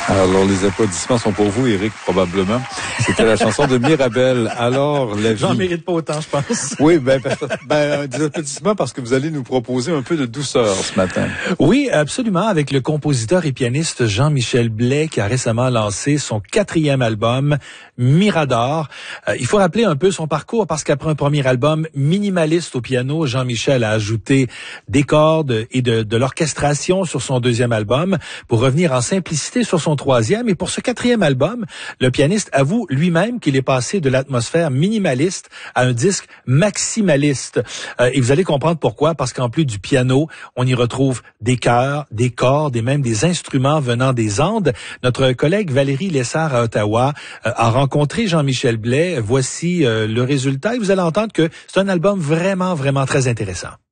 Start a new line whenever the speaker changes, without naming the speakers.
Alors, les applaudissements sont pour vous, Éric, probablement. C'était la chanson de Mirabel. Alors, la vie...
J'en mérite pas autant, je pense.
Oui, des applaudissements parce que vous allez nous proposer un peu de douceur ce matin.
Oui, absolument, avec le compositeur et pianiste Jean-Michel Blais, qui a récemment lancé son 4e album, Mirador. Il faut rappeler un peu son parcours, parce qu'après un premier album minimaliste au piano, Jean-Michel a ajouté des cordes et de l'orchestration sur son 2e album, pour revenir en simplicité sur son 3e. Et pour ce 4e album, le pianiste avoue lui-même qu'il est passé de l'atmosphère minimaliste à un disque maximaliste. Et vous allez comprendre pourquoi, parce qu'en plus du piano, on y retrouve des chœurs, des cordes et même des instruments venant des Andes. Notre collègue Valérie Lessard à Ottawa a rencontré Jean-Michel Blais. Voici le résultat et vous allez entendre que c'est un album vraiment, vraiment très intéressant.